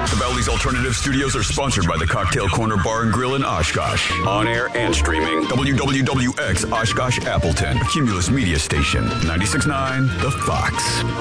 The Valley's Alternative Studios are sponsored by the Cocktail Corner Bar and Grill in Oshkosh. On air and streaming. WWWX Oshkosh Appleton. A Cumulus Media Station. 96.9 The Fox.